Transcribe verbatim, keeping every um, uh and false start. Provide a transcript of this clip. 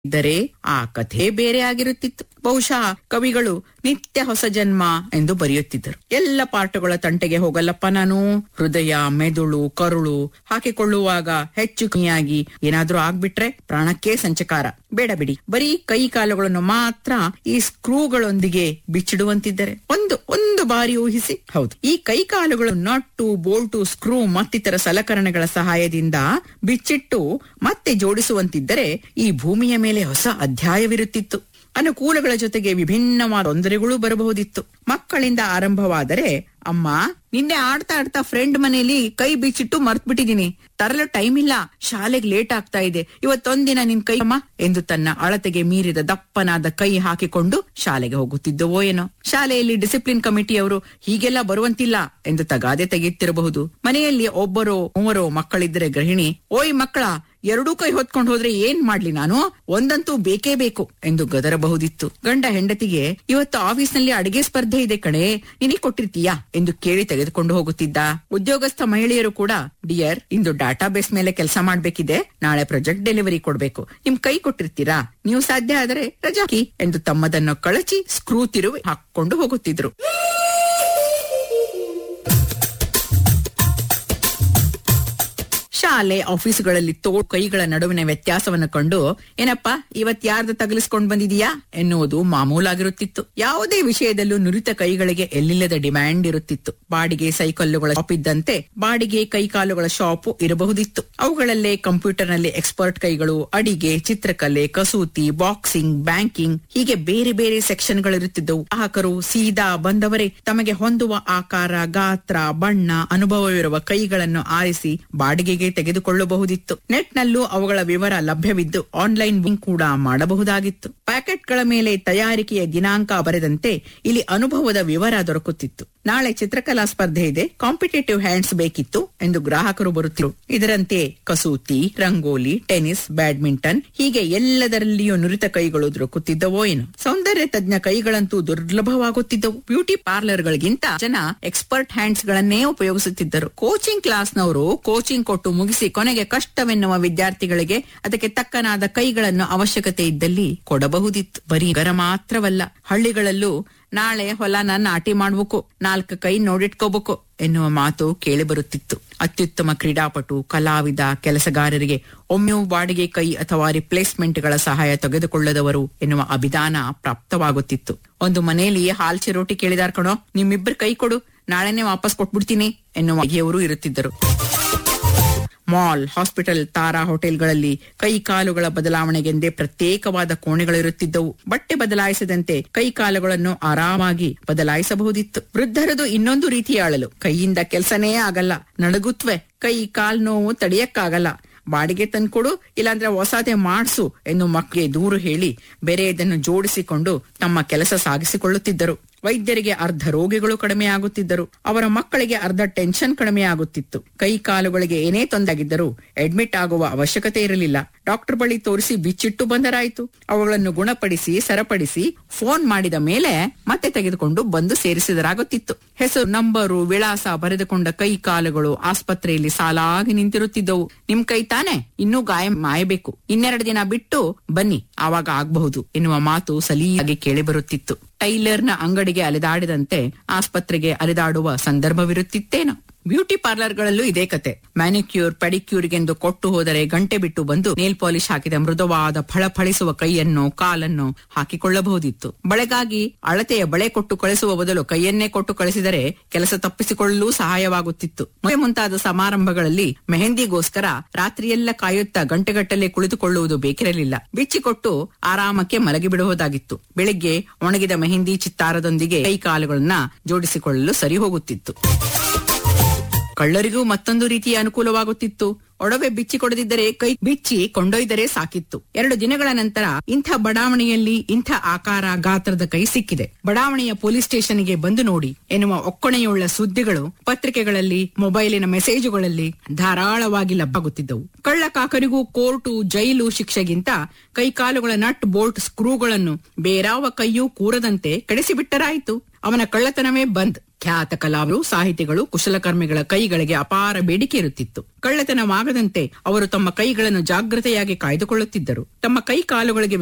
ಇದ್ದರೆ ಆ ಕಥೆ ಬೇರೆ ಆಗಿರುತ್ತಿತ್ತು. ಬಹುಶಃ ಕವಿಗಳು ನಿತ್ಯ ಹೊಸ ಜನ್ಮ ಎಂದು ಬರೆಯುತ್ತಿದ್ದರು. ಎಲ್ಲ ಪಾಠಗಳ ತಂಟೆಗೆ ಹೋಗಲ್ಲಪ್ಪ ನಾನು. ಹೃದಯ, ಮೆದುಳು, ಕರುಳು ಹಾಕಿಕೊಳ್ಳುವಾಗ ಹೆಚ್ಚು ಕಮ್ಮಿಯಾಗಿ ಏನಾದ್ರೂ ಆಗ್ಬಿಟ್ರೆ ಪ್ರಾಣಕ್ಕೆ ಸಂಚಕಾರ. ಬೇಡ ಬಿಡಿ, ಬರೀ ಕೈ ಕಾಲುಗಳನ್ನು ಮಾತ್ರ ಈ ಸ್ಕ್ರೂಗಳೊಂದಿಗೆ ಬಿಚ್ಚಿಡುವಂತಿದ್ದರೆ ಒಂದು ಒಂದು ಬಾರಿ ಊಹಿಸಿ. ಹೌದು, ಈ ಕೈ ಕಾಲುಗಳು ನಟ್ಟು, ಬೋಲ್ಟು, ಸ್ಕ್ರೂ ಮತ್ತಿತರ ಸಲಕರಣೆಗಳ ಸಹಾಯದಿಂದ ಬಿಚ್ಚಿಟ್ಟು ಮತ್ತೆ ಜೋಡಿಸುವಂತಿದ್ದರೆ ಈ ಭೂಮಿಯ ಮೇಲೆ ಹೊಸ ಅಧ್ಯಾಯವಿರುತ್ತಿತ್ತು. ಅನುಕೂಲಗಳ ಜೊತೆಗೆ ವಿಭಿನ್ನವಾದ ತೊಂದರೆಗಳು ಬರಬಹುದಿತ್ತು. ಮಕ್ಕಳಿಂದ ಆರಂಭವಾದರೆ, ಅಮ್ಮ ನಿನ್ನೆ ಆಡ್ತಾ ಆಡ್ತಾ ಫ್ರೆಂಡ್ ಮನೆಯಲ್ಲಿ ಕೈ ಬಿಚ್ಚಿಟ್ಟು ಮರ್ತ್ ಬಿಟ್ಟಿದೀನಿ, ತರಲು ಟೈಮ್ ಇಲ್ಲ, ಶಾಲೆಗೆ ಲೇಟ್ ಆಗ್ತಾ ಇದೆ, ಇವತ್ತೊಂದಿನ ನಿನ್ ಕೈ ಅಮ್ಮ ಎಂದು ತನ್ನ ಅಳತೆಗೆ ಮೀರಿದ ದಪ್ಪನಾದ ಕೈ ಹಾಕಿಕೊಂಡು ಶಾಲೆಗೆ ಹೋಗುತ್ತಿದ್ದವೋ ಏನೋ. ಶಾಲೆಯಲ್ಲಿ ಡಿಸಿಪ್ಲಿನ್ ಕಮಿಟಿಯವರು ಹೀಗೆಲ್ಲ ಬರುವಂತಿಲ್ಲ ಎಂದು ತಗಾದೆ ತೆಗೆಯುತ್ತಿರಬಹುದು. ಮನೆಯಲ್ಲಿ ಒಬ್ಬರೋ ಮೂವರೋ ಮಕ್ಕಳಿದ್ದರೆ ಗೃಹಿಣಿ, ಓಯ್ ಮಕ್ಕಳ, ಎರಡೂ ಕೈ ಹೊತ್ಕೊಂಡು ಹೋದ್ರೆ ಏನ್ ಮಾಡ್ಲಿ ನಾನು, ಒಂದಂತೂ ಬೇಕೇ ಬೇಕು ಎಂದು ಗದರಬಹುದಿತ್ತು. ಗಂಡ ಹೆಂಡತಿಗೆ ಇವತ್ತು ಆಫೀಸ್ನಲ್ಲಿ ಅಡಿಗೆ ಸ್ಪರ್ಧೆ ಇದೆ ಕಣೆ, ನಿನಗೆ ಕೊಟ್ಟಿರ್ತೀಯಾ ಎಂದು ಕೇಳಿ ತೆಗೆದುಕೊಂಡು ಹೋಗುತ್ತಿದ್ದ. ಉದ್ಯೋಗಸ್ಥ ಮಹಿಳೆಯರು ಕೂಡ, ಡಿಯರ್ ಇಂದು ಡಾಟಾ ಬೇಸ್ ಮೇಲೆ ಕೆಲಸ ಮಾಡ್ಬೇಕಿದೆ, ನಾಳೆ ಪ್ರಾಜೆಕ್ಟ್ ಡೆಲಿವರಿ ಕೊಡ್ಬೇಕು, ನಿಮ್ ಕೈ ಕೊಟ್ಟಿರ್ತೀರಾ, ನೀವು ಸಾಧ್ಯ ಆದರೆ ರಜಾಕಿ ಎಂದು ತಮ್ಮದನ್ನು ಕಳಚಿ ಸ್ಕ್ರೂ ತಿರುವಿ ಹಾಕೊಂಡು ಹೋಗುತ್ತಿದ್ರು. ಶಾಲೆ ಆಫೀಸುಗಳಲ್ಲಿ ತೋ ಕೈಗಳ ನಡುವಿನ ವ್ಯತ್ಯಾಸವನ್ನು ಕಂಡು, ಏನಪ್ಪಾ ಇವತ್ ಯಾರ್ದು ತಗಲಿಸ್ಕೊಂಡ್ ಬಂದಿದೀಯಾ ಎನ್ನುವುದು ಮಾಮೂಲಾಗಿರುತ್ತಿತ್ತು. ಯಾವುದೇ ವಿಷಯದಲ್ಲೂ ನುರಿತ ಕೈಗಳಿಗೆ ಎಲ್ಲಿಲ್ಲದ ಡಿಮ್ಯಾಂಡ್ ಇರುತ್ತಿತ್ತು. ಬಾಡಿಗೆ ಸೈಕಲ್ಲುಗಳ ಶಾಪ್ ಇದ್ದಂತೆ ಬಾಡಿಗೆ ಕೈಕಾಲುಗಳ ಶಾಪ್ ಇರಬಹುದಿತ್ತು. ಅವುಗಳಲ್ಲೇ ಕಂಪ್ಯೂಟರ್ ನಲ್ಲಿ ಎಕ್ಸ್ಪರ್ಟ್ ಕೈಗಳು, ಅಡಿಗೆ, ಚಿತ್ರಕಲೆ, ಕಸೂತಿ, ಬಾಕ್ಸಿಂಗ್, ಬ್ಯಾಂಕಿಂಗ್ ಹೀಗೆ ಬೇರೆ ಬೇರೆ ಸೆಕ್ಷನ್ ಗಳಿರುತ್ತಿದ್ದವು. ಗ್ರಾಹಕರು ಸೀದಾ ಬಂದವರೇ ತಮಗೆ ಹೊಂದುವ ಆಕಾರ, ಗಾತ್ರ, ಬಣ್ಣ, ಅನುಭವವಿರುವ ಕೈಗಳನ್ನು ಆರಿಸಿ ಬಾಡಿಗೆಗೆ ತೆಗೆದುಕೊಳ್ಳಬಹುದಿತ್ತು. ನೆಟ್ ನಲ್ಲೂ ಅವುಗಳ ವಿವರ ಲಭ್ಯವಿದ್ದು ಆನ್ಲೈನ್ ಬುಕಿಂಗ್ ಕೂಡ ಮಾಡಬಹುದಾಗಿತ್ತು. ಪ್ಯಾಕೆಟ್ಗಳ ಮೇಲೆ ತಯಾರಿಕೆಯ ದಿನಾಂಕ ಬರೆದಂತೆ ಇಲ್ಲಿ ಅನುಭವದ ವಿವರ ದೊರಕುತ್ತಿತ್ತು. ನಾಳೆ ಚಿತ್ರಕಲಾ ಸ್ಪರ್ಧೆ ಇದೆ, ಕಾಂಪಿಟೇಟಿವ್ ಹ್ಯಾಂಡ್ಸ್ ಬೇಕಿತ್ತು ಎಂದು ಗ್ರಾಹಕರು ಬರುತ್ತಿರು. ಇದರಂತೆ ಕಸೂತಿ, ರಂಗೋಲಿ, ಟೆನಿಸ್, ಬ್ಯಾಡ್ಮಿಂಟನ್ ಹೀಗೆ ಎಲ್ಲದರಲ್ಲಿಯೂ ನುರಿತ ಕೈಗಳು ದೊರಕುತ್ತಿದ್ದವೋ ಏನು. ಸೌಂದರ್ಯ ತಜ್ಞ ಕೈಗಳಂತೂ ದುರ್ಲಭವಾಗುತ್ತಿದ್ದವು. ಬ್ಯೂಟಿ ಪಾರ್ಲರ್ಗಳಿಗಿಂತ ಜನ ಎಕ್ಸ್ಪರ್ಟ್ ಹ್ಯಾಂಡ್ಸ್ ಗಳನ್ನೇ ಉಪಯೋಗಿಸುತ್ತಿದ್ದರು. ಕೋಚಿಂಗ್ ಕ್ಲಾಸ್ನವರು ಕೋಚಿಂಗ್ ಕೊಟ್ಟು ಮುಗಿಸಿ ಕೊನೆಗೆ ಕಷ್ಟವೆನ್ನುವ ವಿದ್ಯಾರ್ಥಿಗಳಿಗೆ ಅದಕ್ಕೆ ತಕ್ಕನಾದ ಕೈಗಳನ್ನು ಅವಶ್ಯಕತೆ ಇದ್ದಲ್ಲಿ ಕೊಡಬಹುದಿತ್ತು. ಬರೀ ಗರ ಮಾತ್ರವಲ್ಲ, ಹಳ್ಳಿಗಳಲ್ಲೂ ನಾಳೆ ಹೊಲನ ನಾಟಿ ಮಾಡ್ಬೇಕು, ನಾಲ್ಕು ಕೈ ನೋಡಿಟ್ಕೋಬೇಕು ಎನ್ನುವ ಮಾತು ಕೇಳಿ ಬರುತ್ತಿತ್ತು. ಅತ್ಯುತ್ತಮ ಕ್ರೀಡಾಪಟು, ಕಲಾವಿದ, ಕೆಲಸಗಾರರಿಗೆ ಒಮ್ಮೆಯೂ ಬಾಡಿಗೆ ಕೈ ಅಥವಾ ರಿಪ್ಲೇಸ್ಮೆಂಟ್ ಗಳ ಸಹಾಯ ತೆಗೆದುಕೊಳ್ಳದವರು ಎನ್ನುವ ಅಭಿಧಾನ ಪ್ರಾಪ್ತವಾಗುತ್ತಿತ್ತು. ಒಂದು ಮನೆಯಲ್ಲಿ ಹಾಲ್ ಚಿರೋಟಿ ಕೇಳಿದಾರ್ ಕಣೋ, ನಿಮ್ಮಿಬ್ಬರು ಕೈ ಕೊಡು, ನಾಳೆನೆ ವಾಪಸ್ ಕೊಟ್ಬಿಡ್ತೀನಿ ಎನ್ನುವ ಬಗೆಯವರು ಇರುತ್ತಿದ್ದರು. ಮಾಲ್, ಹಾಸ್ಪಿಟಲ್, ತಾರಾ ಹೋಟೆಲ್ಗಳಲ್ಲಿ ಕೈ ಕಾಲುಗಳ ಬದಲಾವಣೆಗೆಂದೇ ಪ್ರತ್ಯೇಕವಾದ ಕೋಣೆಗಳಿರುತ್ತಿದ್ದವು. ಬಟ್ಟೆ ಬದಲಾಯಿಸದಂತೆ ಕೈ ಕಾಲುಗಳನ್ನು ಆರಾಮಾಗಿ ಬದಲಾಯಿಸಬಹುದಿತ್ತು. ವೃದ್ಧರದು ಇನ್ನೊಂದು ರೀತಿಯ ಅಳಲು, ಕೈಯಿಂದ ಕೆಲಸನೇ ಆಗಲ್ಲ, ನಡುಗುತ್ವೆ, ಕೈ ಕಾಲ್ ನೋವು ತಡೆಯಕ್ಕಾಗಲ್ಲ, ಬಾಡಿಗೆ ತಂದ್ಕೊಡು, ಇಲ್ಲಾಂದ್ರೆ ಹೊಸದೇ ಮಾಡ್ಸು ಎಂದು ಮಕ್ಕಳಿಗೆ ದೂರು ಹೇಳಿ ಬೇರೆಯದನ್ನು ಜೋಡಿಸಿಕೊಂಡು ತಮ್ಮ ಕೆಲಸ ಸಾಗಿಸಿಕೊಳ್ಳುತ್ತಿದ್ದರು. ವೈದ್ಯರಿಗೆ ಅರ್ಧ ರೋಗಿಗಳು ಕಡಿಮೆಯಾಗುತ್ತಿದ್ದರು. ಅವರ ಮಕ್ಕಳಿಗೆ ಅರ್ಧ ಟೆನ್ಷನ್ ಕಡಿಮೆಯಾಗುತ್ತಿತ್ತು. ಕೈ ಕಾಲುಗಳಿಗೆ ಏನೇ ತೊಂದರೆಯಾಗಿದ್ದರೂ ಅಡ್ಮಿಟ್ ಆಗುವ ಅವಶ್ಯಕತೆ ಇರಲಿಲ್ಲ. ಡಾಕ್ಟರ್ ಬಳಿ ತೋರಿಸಿ ಬಿಚ್ಚಿಟ್ಟು ಬಂದರಾಯಿತು. ಅವುಗಳನ್ನು ಗುಣಪಡಿಸಿ ಸರಪಡಿಸಿ ಫೋನ್ ಮಾಡಿದ ಮೇಲೆ ಮತ್ತೆ ತೆಗೆದುಕೊಂಡು ಬಂದು ಸೇರಿಸಿದರಾಗುತ್ತಿತ್ತು. ಹೆಸರು, ನಂಬರು, ವಿಳಾಸ ಬರೆದುಕೊಂಡ ಕೈ ಕಾಲುಗಳು ಆಸ್ಪತ್ರೆಯಲ್ಲಿ ಸಾಲಾಗಿ ನಿಂತಿರುತ್ತಿದ್ದವು. ನಿಮ್ ಕೈ ತಾನೆ, ಇನ್ನೂ ಗಾಯ ಮಾಯಬೇಕು, ಇನ್ನೆರಡು ದಿನ ಬಿಟ್ಟು ಬನ್ನಿ, ಆವಾಗ ಆಗಬಹುದು ಎನ್ನುವ ಮಾತು ಸಲೀಯಾಗಿ ಕೇಳಿ ಬರುತ್ತಿತ್ತು. ಟೈಲರ್ನ ಅಂಗಡಿಗೆ ಅಲೆದಾಡಿದಂತೆ ಆಸ್ಪತ್ರೆಗೆ ಅಲೆದಾಡುವ ಸಂದರ್ಭವಿರುತ್ತಿತ್ತೇನೋ. ಬ್ಯೂಟಿ ಪಾರ್ಲರ್ಗಳಲ್ಲೂ ಇದೇ ಕತೆ. ಮ್ಯಾನಿಕ್ಯೂರ್, ಪೆಡಿಕ್ಯೂರ್ಗೆಂದು ಕೊಟ್ಟು ಹೋದರೆ ಗಂಟೆ ಬಿಟ್ಟು ಬಂದು ನೇಲ್ ಪಾಲಿಶ್ ಹಾಕಿದ ಮೃದುವಾದ ಫಳಫಳಿಸುವ ಕೈಯನ್ನು, ಕಾಲನ್ನು ಹಾಕಿಕೊಳ್ಳಬಹುದಿತ್ತು. ಬಳೆಗಾಗಿ ಅಳತೆಯ ಬಳೆ ಕೊಟ್ಟು ಕಳಿಸುವ ಬದಲು ಕೈಯನ್ನೇ ಕೊಟ್ಟು ಕಳಿಸಿದರೆ ಕೆಲಸ ತಪ್ಪಿಸಿಕೊಳ್ಳಲು ಸಹಾಯವಾಗುತ್ತಿತ್ತು. ಮದುವೆ ಮುಂತಾದ ಸಮಾರಂಭಗಳಲ್ಲಿ ಮೆಹಂದಿಗೋಸ್ಕರ ರಾತ್ರಿಯೆಲ್ಲ ಕಾಯುತ್ತಾ ಗಂಟೆಗಟ್ಟಲೆ ಕುಳಿತುಕೊಳ್ಳುವುದು ಬೇಕಿರಲಿಲ್ಲ. ಬಿಚ್ಚಿಕೊಟ್ಟು ಆರಾಮಕ್ಕೆ ಮಲಗಿ ಬಿಡುವುದಾಗಿತ್ತು. ಬೆಳಿಗ್ಗೆ ಒಣಗಿದ ಮೆಹಂದಿ ಚಿತ್ತಾರದೊಂದಿಗೆ ಕೈ ಕಾಲುಗಳನ್ನ ಜೋಡಿಸಿಕೊಳ್ಳಲು ಸರಿ ಹೋಗುತ್ತಿತ್ತು. ಕಳ್ಳರಿಗೂ ಮತ್ತೊಂದು ರೀತಿಯ ಅನುಕೂಲವಾಗುತ್ತಿತ್ತು. ಒಡವೆ ಬಿಚ್ಚಿ ಕೊಡದಿದ್ದರೆ ಕೈ ಬಿಚ್ಚಿ ಕೊಂಡೊಯ್ದರೆ ಸಾಕಿತ್ತು. ಎರಡು ದಿನಗಳ ನಂತರ ಇಂಥ ಬಡಾವಣೆಯಲ್ಲಿ ಇಂಥ ಆಕಾರ ಗಾತ್ರದ ಕೈ ಸಿಕ್ಕಿದೆ, ಬಡಾವಣೆಯ ಪೊಲೀಸ್ ಸ್ಟೇಷನ್ಗೆ ಬಂದು ನೋಡಿ ಎನ್ನುವ ಒಕ್ಕಣೆಯುಳ್ಳ ಸುದ್ದಿಗಳು ಪತ್ರಿಕೆಗಳಲ್ಲಿ, ಮೊಬೈಲಿನ ಮೆಸೇಜುಗಳಲ್ಲಿ ಧಾರಾಳವಾಗಿ ಲಭ್ಯವಾಗುತ್ತಿದ್ದವು. ಕಳ್ಳ ಕಾಕರಿಗೂ ಕೋರ್ಟು, ಜೈಲು ಶಿಕ್ಷೆಗಿಂತ ಕೈಕಾಲುಗಳ ನಟ್, ಬೋಲ್ಟ್, ಸ್ಕ್ರೂಗಳನ್ನು ಬೇರಾವ ಕೈಯೂ ಕೂರದಂತೆ ಕೆಡಿಸಿಬಿಟ್ಟರಾಯಿತು. ಅವನ ಕಳ್ಳತನವೇ ಬಂದ್. ಖ್ಯಾತ ಕಲಾವಿದರು, ಸಾಹಿತಿಗಳು, ಕುಶಲಕರ್ಮಿಗಳ ಕೈಗಳಿಗೆ ಅಪಾರ ಬೇಡಿಕೆ ಇರುತ್ತಿತ್ತು. ಕಳ್ಳತನವಾಗದಂತೆ ಅವರು ತಮ್ಮ ಕೈಗಳನ್ನು ಜಾಗೃತೆಯಾಗಿ ಕಾಯ್ದುಕೊಳ್ಳುತ್ತಿದ್ದರು. ತಮ್ಮ ಕೈ ಕಾಲುಗಳಿಗೆ